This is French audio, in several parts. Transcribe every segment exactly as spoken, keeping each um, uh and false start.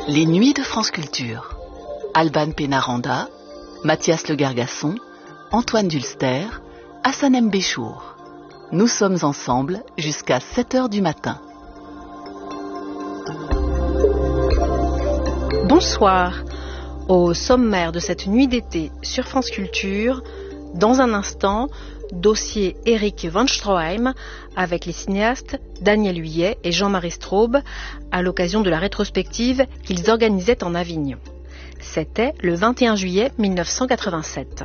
Les Nuits de France Culture. Alban Pénaranda, Mathias Le Gargasson, Antoine Dulster, Hassanem Béchour. Nous sommes ensemble jusqu'à sept heures du matin. Bonsoir. Au sommaire de cette nuit d'été sur France Culture, dans un instant, dossier Eric von Stroheim avec les cinéastes Daniel Huyet et Jean-Marie Straub à l'occasion de la rétrospective qu'ils organisaient en Avignon. C'était le vingt et un juillet mille neuf cent quatre-vingt-sept.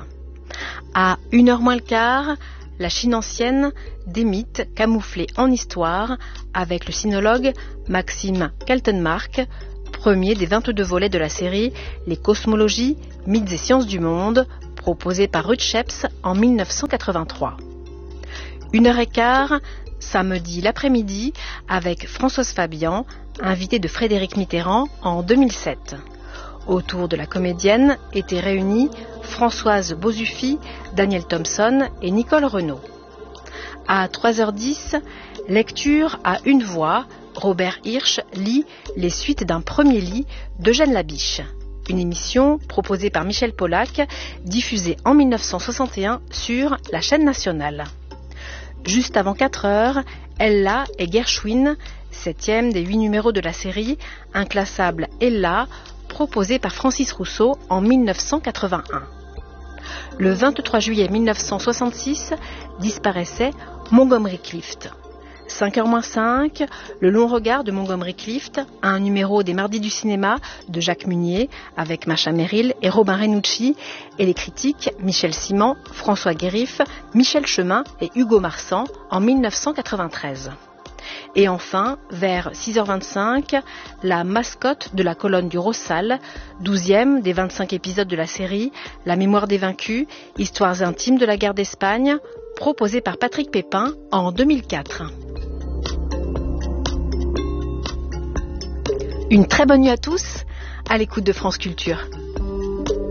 À une heure moins le quart, la Chine ancienne, des mythes camouflés en histoire avec le sinologue Maxime Kaltenmark, premier des vingt-deux volets de la série Les cosmologies, mythes et sciences du monde, proposé par Ruth Sheps en mille neuf cent quatre-vingt-trois. Une heure et quart, samedi l'après-midi, avec Françoise Fabian, invitée de Frédéric Mitterrand en deux mille sept. Autour de la comédienne étaient réunis Françoise Bozuffi, Daniel Thompson et Nicole Renaud. À trois heures dix, lecture à une voix, Robert Hirsch lit Les suites d'un premier lit d'Eugène Labiche. Une émission proposée par Michel Polac, diffusée en mille neuf cent soixante et un sur la chaîne nationale. Juste avant quatre heures, Ella et Gershwin, septième des huit numéros de la série Inclassable Ella, proposée par Francis Rousseau en mille neuf cent quatre-vingt-un. Le vingt-trois juillet mille neuf cent soixante-six disparaissait Montgomery Clift. cinq heures moins cinq, le long regard de Montgomery Clift, un numéro des Mardis du cinéma de Jacques Munier avec Macha Merrill et Robin Renucci et les critiques Michel Simon, François Guérif, Michel Chemin et Hugo Marsan en mille neuf cent quatre-vingt-treize. Et enfin, vers six heures vingt-cinq, la mascotte de la colonne du Rossal, douzième des vingt-cinq épisodes de la série La mémoire des vaincus, histoires intimes de la guerre d'Espagne, proposée par Patrick Pépin en deux mille quatre. Une très bonne nuit à tous, à l'écoute de France Culture.